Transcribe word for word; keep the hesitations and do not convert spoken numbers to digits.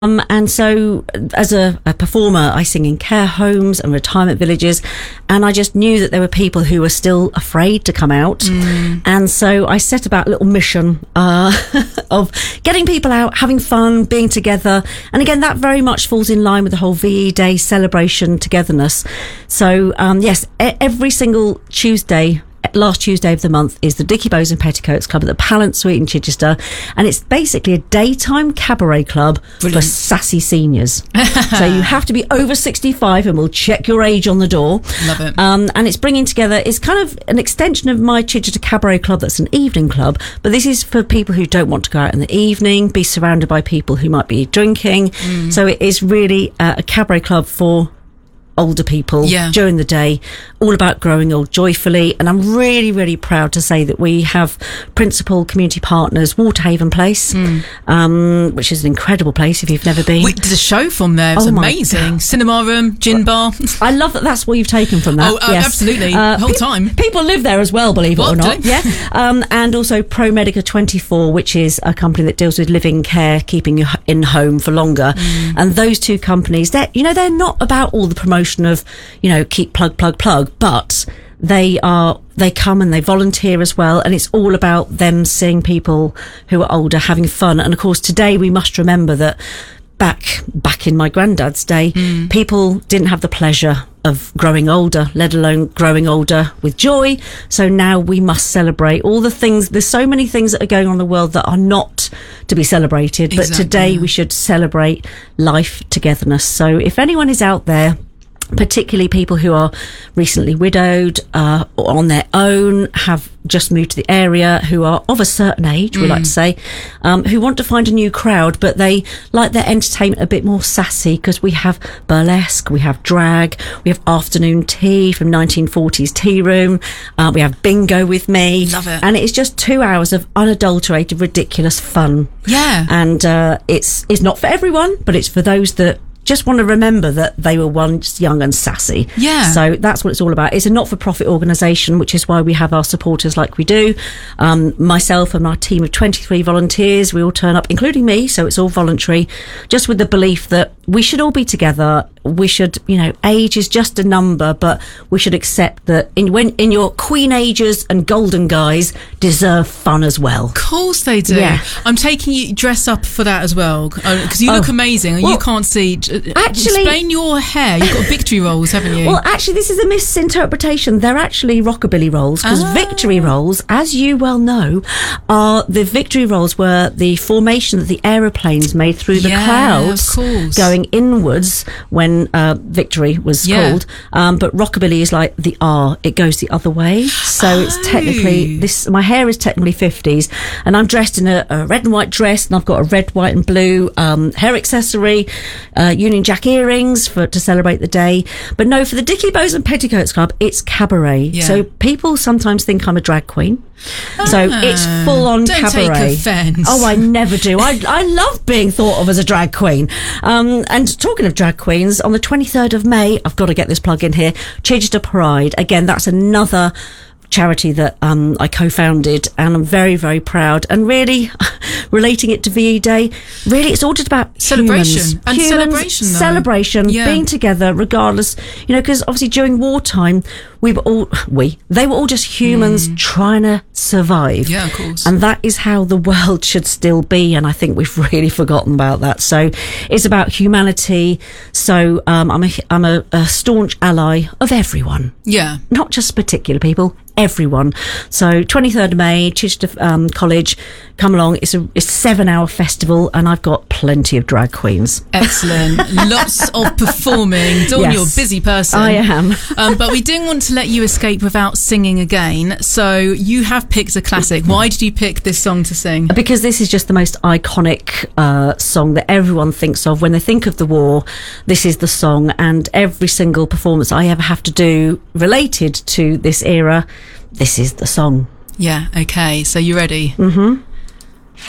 Um, and so as a, a performer, I sing in care homes and retirement villages, and I just knew that there were people who were still afraid to come out. Mm. And so I set about a little mission uh, of getting people out, having fun, being together. And again, that very much falls in line with the whole V E Day celebration togetherness. So um, yes, e- every single Tuesday, last Tuesday of the month, is the Dicky Bows and Petticoats Club at the Pallant Suite in Chichester, and it's basically a daytime cabaret club Brilliant. For sassy seniors. So you have to be over sixty-five, and we'll check your age on the door. Love it. Um, and it's bringing together, it's kind of an extension of my Chichester Cabaret Club that's an evening club, but this is for people who don't want to go out in the evening, be surrounded by people who might be drinking. Mm. So it is really uh, a cabaret club for older people yeah. during the day, all about growing old joyfully. And I'm really, really proud to say that we have principal community partners, Waterhaven Place, mm. um, which is an incredible place if you've never been. We did a show from there. It was oh amazing. Cinema room, gin bar. I love that that's what you've taken from that. Oh, uh, yes. Absolutely. Uh, the whole pe- time. People live there as well, believe what, it or not. Yeah. Um, and also Pro Medica twenty-four, which is a company that deals with living care, keeping you in home for longer. Mm. And those two companies, they're, you know, they're not about all the promotion of, you know, keep plug, plug, plug, but they are, they come and they volunteer as well. And it's all about them seeing people who are older having fun. And of course, today we must remember that back, back in my granddad's day, mm. people didn't have the pleasure of growing older, let alone growing older with joy. So now we must celebrate all the things. There's so many things that are going on in the world that are not to be celebrated. Exactly. But today we should celebrate life togetherness. So if anyone is out there, particularly people who are recently widowed, uh, or on their own, have just moved to the area, who are of a certain age, mm. we like to say, um, who want to find a new crowd, but they like their entertainment a bit more sassy, because we have burlesque, we have drag, we have afternoon tea from nineteen forties tea room, uh, we have bingo with me. Love it. And it's just two hours of unadulterated, ridiculous fun. Yeah. And uh, it's it's not for everyone, but it's for those that just want to remember that they were once young and sassy. Yeah. So that's what it's all about. It's a not-for-profit organisation, which is why we have our supporters like we do. Um, myself and our team of twenty-three volunteers, we all turn up, including me, so it's all voluntary, just with the belief that we should all be together. We should, you know, age is just a number, but we should accept that in when in your queen ages and golden guys deserve fun as well. Of course they do. Yeah. I'm taking you dress up for that as well, because you look oh, amazing and well, you can't see. Actually, explain your hair. You've got victory rolls, haven't you? Well, actually, this is a misinterpretation. They're actually rockabilly rolls, because ah. victory rolls, as you well know, are the victory rolls were the formation that the aeroplanes made through the yeah, clouds, of course. going inwards when uh, victory was yeah. called. Um, but rockabilly is like the R; it goes the other way. So oh. it's technically this. My hair is technically fifties, and I'm dressed in a, a red and white dress, and I've got a red, white, and blue um, hair accessory. Uh, Union Jack earrings for to celebrate the day. But no, for the Dicky Bows and Petticoats Club, it's cabaret. Yeah. So people sometimes think I'm a drag queen. Ah, so it's full on don't cabaret. Don't take offence. Oh, I never do. I I love being thought of as a drag queen. Um, and talking of drag queens, on the twenty-third of May, I've got to get this plug in here, Chichester Pride. Again, that's another charity that um, I co-founded, and I'm very, very proud. And really, relating it to V E Day, really, it's all just about celebration humans. and humans, celebration, though. celebration, yeah. being together, regardless. You know, because obviously during wartime, we were all we they were all just humans mm. trying to survive. Yeah, of course. And that is how the world should still be. And I think we've really forgotten about that. So it's about humanity. So um, I'm a I'm a, a staunch ally of everyone. Yeah, not just particular people. Everyone. So twenty-third of May, Chichester um, College, come along. It's a, it's a seven hour festival, and I've got plenty of drag queens. Excellent. Lots of performing. Dawn, yes, you're a busy person. I am. um, but we didn't want to let you escape without singing again. So you have picked a classic. Why did you pick this song to sing? Because this is just the most iconic uh, song that everyone thinks of when they think of the war. This is the song, and every single performance I ever have to do related to this era, this is the song. Yeah, okay. So you ready? Mm-hmm.